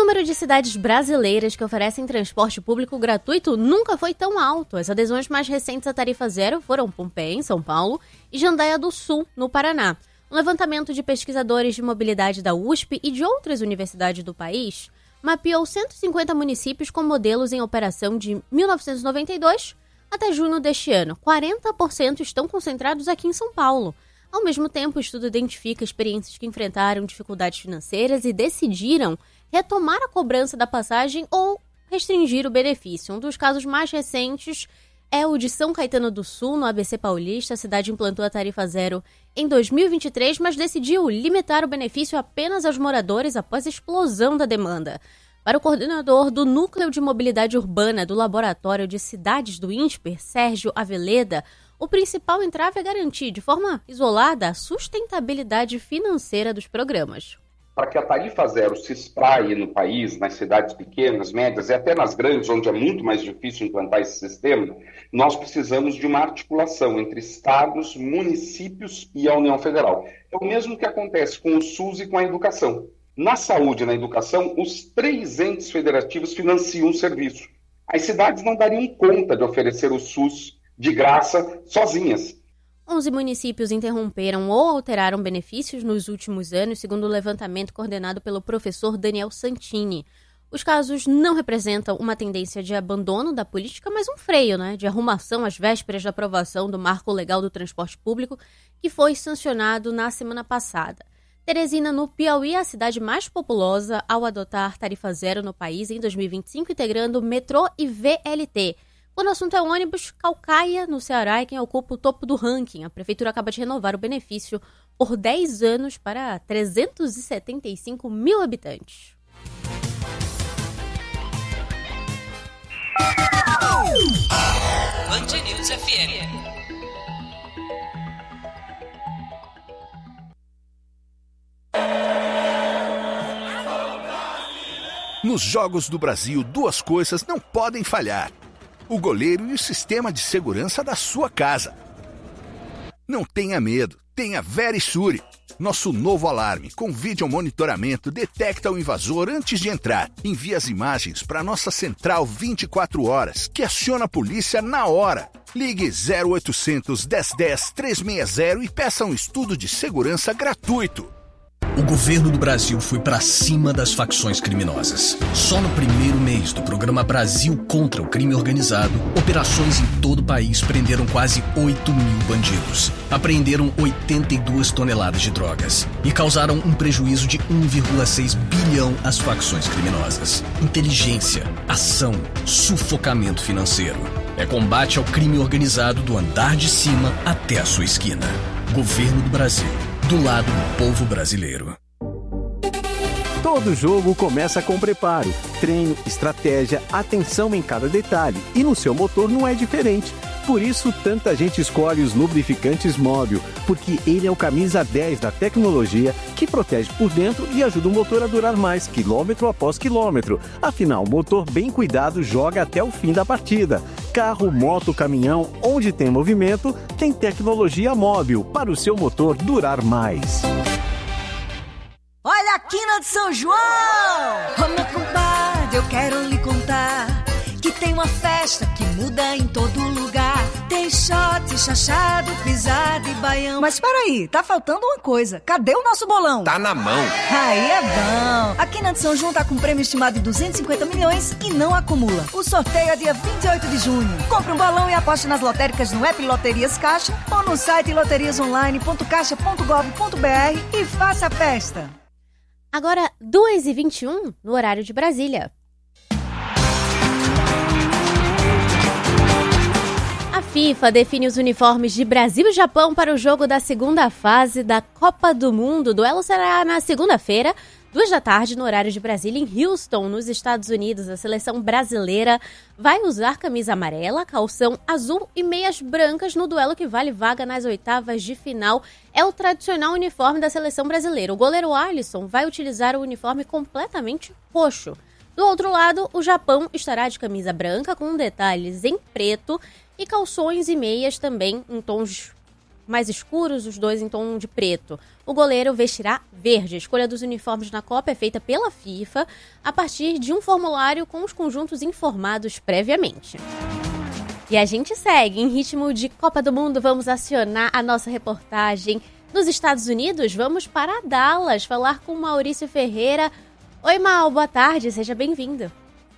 número de cidades brasileiras que oferecem transporte público gratuito nunca foi tão alto. As adesões mais recentes à tarifa zero foram Pompeia, em São Paulo, e Jandaia do Sul, no Paraná. Um levantamento de pesquisadores de mobilidade da USP e de outras universidades do país mapeou 150 municípios com modelos em operação de 1992 até junho deste ano. 40% estão concentrados aqui em São Paulo. Ao mesmo tempo, o estudo identifica experiências que enfrentaram dificuldades financeiras e decidiram retomar a cobrança da passagem ou restringir o benefício. Um dos casos mais recentes é o de São Caetano do Sul, no ABC Paulista. A cidade implantou a tarifa zero em 2023, mas decidiu limitar o benefício apenas aos moradores após a explosão da demanda. Para o coordenador do Núcleo de Mobilidade Urbana do Laboratório de Cidades do INSPER, Sérgio Aveleda, o principal entrave é garantir, de forma isolada, a sustentabilidade financeira dos programas. Para que a tarifa zero se espraie no país, nas cidades pequenas, médias e até nas grandes, onde é muito mais difícil implantar esse sistema, nós precisamos de uma articulação entre estados, municípios e a União Federal. É o mesmo que acontece com o SUS e com a educação. Na saúde e na educação, os 3 entes federativos financiam o serviço. As cidades não dariam conta de oferecer o SUS de graça sozinhas. 11 municípios interromperam ou alteraram benefícios nos últimos anos, segundo o levantamento coordenado pelo professor Daniel Santini. Os casos não representam uma tendência de abandono da política, mas um freio, de arrumação às vésperas da aprovação do Marco Legal do Transporte Público, que foi sancionado na semana passada. Teresina, no Piauí, é a cidade mais populosa ao adotar tarifa zero no país em 2025, integrando metrô e VLT. Quando o assunto é ônibus, Caucaia, no Ceará, é quem ocupa o topo do ranking. A prefeitura acaba de renovar o benefício por 10 anos para 375 mil habitantes. Band News FM. Nos Jogos do Brasil, 2 coisas não podem falhar: o goleiro e o sistema de segurança da sua casa. Não tenha medo, tenha Verisure. Nosso novo alarme com vídeo monitoramento detecta o invasor antes de entrar. Envia as imagens para nossa central 24 horas, que aciona a polícia na hora. Ligue 0800 1010 360 e peça um estudo de segurança gratuito. O governo do Brasil foi para cima das facções criminosas. Só no primeiro mês do programa Brasil contra o Crime Organizado, operações em todo o país prenderam quase 8 mil bandidos. Apreenderam 82 toneladas de drogas e causaram um prejuízo de 1,6 bilhão às facções criminosas. Inteligência, ação, sufocamento financeiro. É combate ao crime organizado do andar de cima até a sua esquina. Governo do Brasil. Do lado do povo brasileiro. Todo jogo começa com preparo, treino, estratégia, atenção em cada detalhe. E no seu motor não é diferente. Por isso, tanta gente escolhe os lubrificantes Móbil, porque ele é o camisa 10 da tecnologia que protege por dentro e ajuda o motor a durar mais, quilômetro após quilômetro. Afinal, motor bem cuidado joga até o fim da partida. Carro, moto, caminhão, onde tem movimento, tem tecnologia Móbil para o seu motor durar mais. Olha a quina de São João! Ô meu compadre, eu quero lhe contar que tem uma festa que muda em todo lugar. Tem shot, chachado, pisada e baião. Mas peraí, tá faltando uma coisa. Cadê o nosso bolão? Tá na mão. Aí é bom. A Quina de São João tá com prêmio estimado de 250 milhões e não acumula. O sorteio é dia 28 de junho. Compre um bolão e aposte nas lotéricas no app Loterias Caixa ou no site loteriasonline.caixa.gov.br e faça a festa. Agora, 2h21, no horário de Brasília. A FIFA define os uniformes de Brasil e Japão para o jogo da segunda fase da Copa do Mundo. O duelo será na segunda-feira, 14h, no horário de Brasília, em Houston, nos Estados Unidos. A seleção brasileira vai usar camisa amarela, calção azul e meias brancas no duelo que vale vaga nas oitavas de final. É o tradicional uniforme da seleção brasileira. O goleiro Alisson vai utilizar o uniforme completamente roxo. Do outro lado, o Japão estará de camisa branca com detalhes em preto e calções e meias também em tons mais escuros, os dois em tom de preto. O goleiro vestirá verde. A escolha dos uniformes na Copa é feita pela FIFA a partir de um formulário com os conjuntos informados previamente. E a gente segue em ritmo de Copa do Mundo. Vamos acionar a nossa reportagem nos Estados Unidos. Vamos para Dallas falar com Maurício Ferreira. Oi, Mau, boa tarde, seja bem-vindo.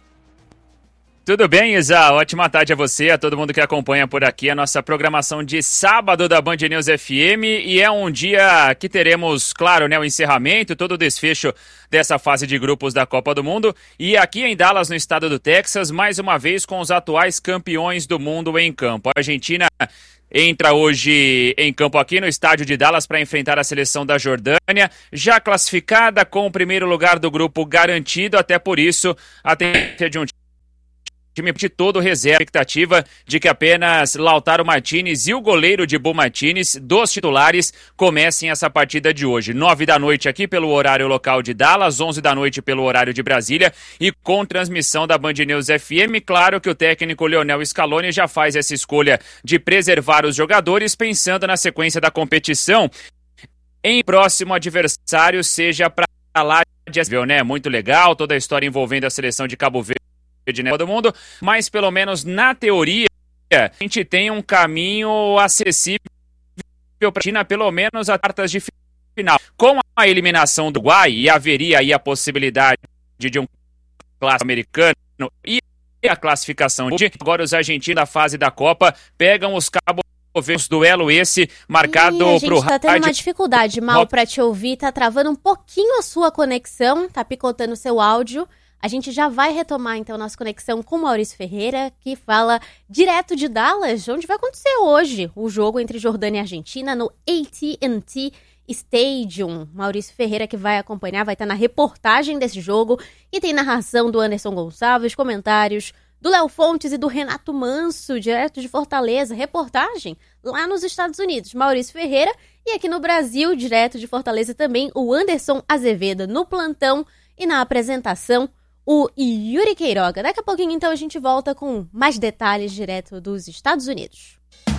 Tudo bem, Isa? Ótima tarde a você, a todo mundo que acompanha por aqui a nossa programação de sábado da Band News FM, e é um dia que teremos, claro, o encerramento, todo o desfecho dessa fase de grupos da Copa do Mundo, e aqui em Dallas, no estado do Texas, mais uma vez com os atuais campeões do mundo em campo. A Argentina entra hoje em campo aqui no estádio de Dallas para enfrentar a seleção da Jordânia, já classificada com o primeiro lugar do grupo garantido, até por isso a tendência de um time de todo reserva, expectativa de que apenas Lautaro Martínez e o goleiro Dibu Martínez, dos titulares, comecem essa partida de hoje. 9 da noite aqui pelo horário local de Dallas, 11 da noite pelo horário de Brasília e com transmissão da Band News FM. Claro que o técnico Lionel Scaloni já faz essa escolha de preservar os jogadores pensando na sequência da competição em próximo adversário, seja para lá de né? Muito legal, toda a história envolvendo a seleção de Cabo Verde do mundo, mas pelo menos na teoria a gente tem um caminho acessível para a China, pelo menos a quartas de final. Com a eliminação do Uruguai, e haveria aí a possibilidade de um clássico americano e a classificação de agora os argentinos da fase da Copa pegam os Cabo Verdes, duelo esse marcado pro rádio. A gente tá tendo uma dificuldade, Mal, para te ouvir, tá travando um pouquinho a sua conexão, tá picotando o seu áudio. A gente já vai retomar, então, nossa conexão com o Maurício Ferreira, que fala direto de Dallas, onde vai acontecer hoje o jogo entre Jordânia e Argentina no AT&T Stadium. Maurício Ferreira que vai acompanhar, vai estar na reportagem desse jogo, e tem narração do Anderson Gonçalves, comentários do Léo Fontes e do Renato Manso, direto de Fortaleza, reportagem lá nos Estados Unidos. Maurício Ferreira, e aqui no Brasil, direto de Fortaleza também, o Anderson Azevedo no plantão e na apresentação, o Yuri Queiroga. Daqui a pouquinho, então, a gente volta com mais detalhes direto dos Estados Unidos.